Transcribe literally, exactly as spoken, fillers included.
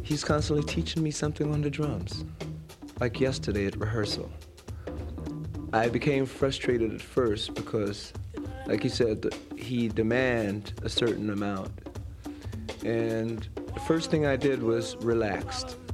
he's constantly teaching me something on the drums. Like yesterday at rehearsal. I became frustrated at first because, like he said, he demanded a certain amount. And the first thing I did was relaxed.